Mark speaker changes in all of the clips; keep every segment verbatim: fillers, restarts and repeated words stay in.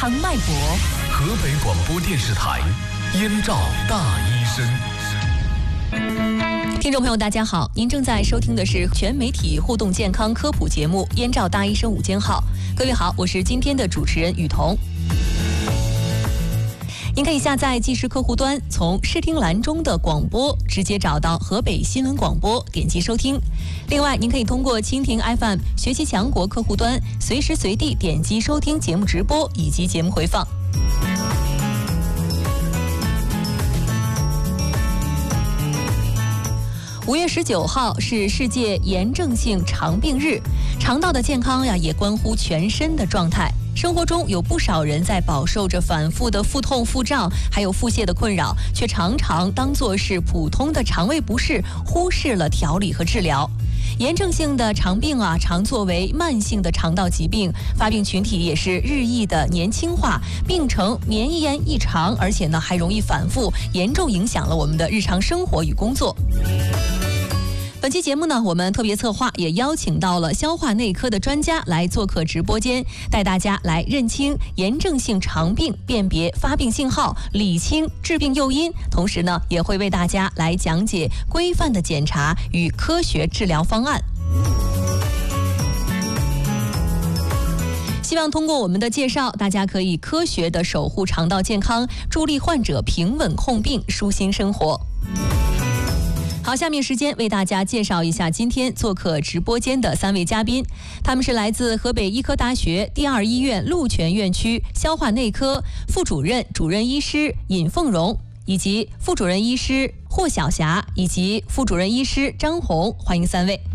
Speaker 1: 康脉搏。
Speaker 2: 河北广播电视台燕赵大医生。
Speaker 1: 听众朋友大家好，您正在收听的是全媒体互动健康科普节目燕赵大医生午间号。各位好，我是今天的主持人雨桐。您可以下载即时客户端，从视听栏中的广播直接找到河北新闻广播，点击收听。另外，您可以通过蜻蜓 F M 学习强国客户端，随时随地点击收听节目直播以及节目回放。五月十九号是世界炎症性肠病日，肠道的健康呀，也关乎全身的状态。生活中有不少人在饱受着反复的腹痛、腹胀，还有腹泻的困扰，却常常当作是普通的肠胃不适，忽视了调理和治疗。炎症性的肠病啊，常作为慢性的肠道疾病，发病群体也是日益的年轻化，病程绵延异常，而且呢还容易反复，严重影响了我们的日常生活与工作。本期节目呢，我们特别策划，也邀请到了消化内科的专家来做客直播间，带大家来认清炎症性肠病，辨别发病信号，理清致病诱因，同时呢，也会为大家来讲解规范的检查与科学治疗方案。希望通过我们的介绍，大家可以科学的守护肠道健康，助力患者平稳控病，舒心生活。好，下面时间为大家介绍一下今天做客直播间的三位嘉宾，他们是来自河北医科大学第二医院鹿泉院区消化内科副主任、主任医师尹凤荣，以及副主任医师霍晓霞，以及副主任医师张红，欢迎三位。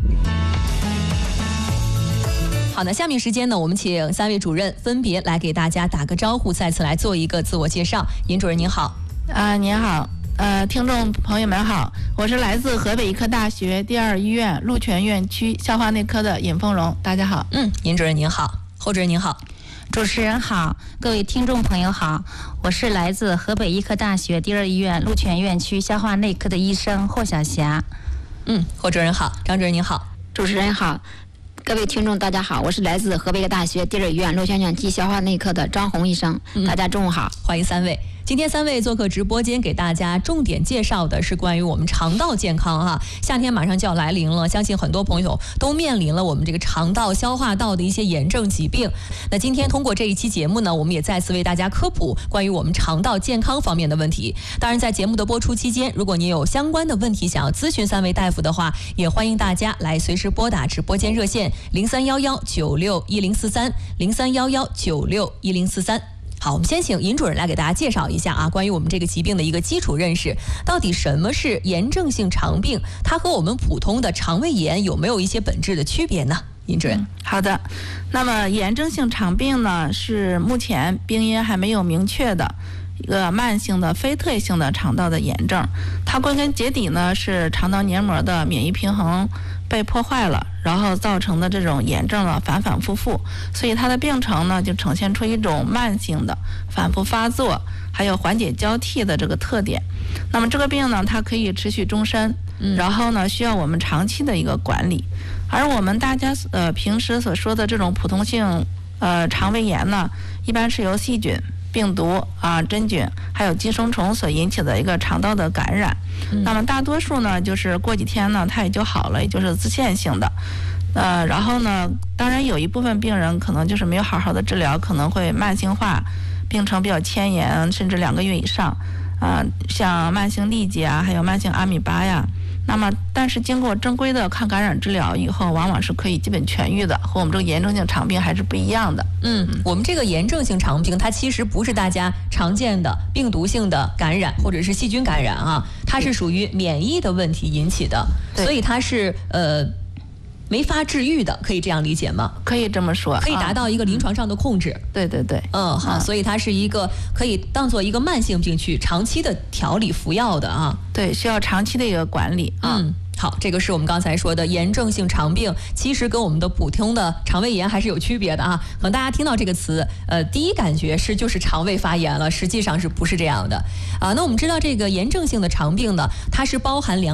Speaker 1: 好的，下面时间呢，我们请三位主任分别来给大家打个招呼，再次来做一个自我介绍。尹主任您好。
Speaker 3: 啊、呃，您好。呃，听众朋友们好，我是来自河北医科大学第二医院鹿泉院区消化内科的尹凤荣，大家好。
Speaker 1: 嗯，尹主任您好，侯主任您好。
Speaker 4: 主持人好，各位听众朋友好，我是来自河北医科大学第二医院鹿泉院区消化内科的医生霍晓霞。
Speaker 1: 嗯，霍主任好，张主任您好。
Speaker 5: 主持人好，各位听众大家好，我是来自河北医科大学第二医院鹿泉院区消化内科的张红医生，
Speaker 1: 嗯、
Speaker 5: 大家中午好，
Speaker 1: 欢迎三位。今天三位做客直播间，给大家重点介绍的是关于我们肠道健康哈。夏天马上就要来临了，相信很多朋友都面临了我们这个肠道、消化道的一些炎症疾病。那今天通过这一期节目呢，我们也再次为大家科普关于我们肠道健康方面的问题。当然，在节目的播出期间，如果您有相关的问题想要咨询三位大夫的话，也欢迎大家来随时拨打直播间热线零三幺幺九六一零四三零三幺幺九六一零四三。好，我们先请尹主任来给大家介绍一下啊，关于我们这个疾病的一个基础认识，到底什么是炎症性肠病？它和我们普通的肠胃炎有没有一些本质的区别呢？尹主任、嗯，
Speaker 3: 好的。那么炎症性肠病呢，是目前病因还没有明确的一个慢性的非特异性的肠道的炎症，它归根结底呢是肠道黏膜的免疫平衡被破坏了，然后造成的这种炎症呢反反复复，所以它的病程呢就呈现出一种慢性的反复发作，还有缓解交替的这个特点。那么这个病呢，它可以持续终身，然后呢需要我们长期的一个管理。而我们大家呃平时所说的这种普通性呃肠胃炎呢，一般是由细菌、病毒啊、真菌还有寄生虫所引起的一个肠道的感染、嗯、那么大多数呢就是过几天呢它也就好了，也就是自限性的。呃，然后呢当然有一部分病人可能就是没有好好的治疗，可能会慢性化，病程比较牵延，甚至两个月以上啊、呃，像慢性痢疾啊，还有慢性阿米巴呀。那么但是经过正规的抗感染治疗以后，往往是可以基本痊愈的，和我们这个炎症性肠病还是不一样的。
Speaker 1: 嗯，我们这个炎症性肠病它其实不是大家常见的病毒性的感染或者是细菌感染啊，它是属于免疫的问题引起的，所以它是呃没法治愈的，可以这样理解吗？
Speaker 3: 可以这么说，
Speaker 1: 可以达到一个临床上的控制。
Speaker 3: 嗯、对对对，
Speaker 1: 嗯，好、嗯，所以它是一个可以当做一个慢性病去长期的调理服药的啊。
Speaker 3: 对，需要长期的一个管理啊。
Speaker 1: 嗯，好，这个是我们刚才说的炎症性肠病，其实跟我们的普通的肠胃炎还是有区别的啊。可能大家听到这个词，呃，第一感觉是就是肠胃发炎了，实际上是不是这样的啊？那我们知道这个炎症性的肠病呢，它是包含两